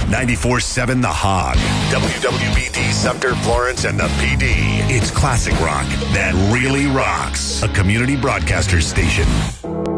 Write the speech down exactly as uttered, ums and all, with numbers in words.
ninety-four seven The Hog. W W B D Sumter, Florence, and the P D. It's classic rock that really rocks. A community broadcaster station.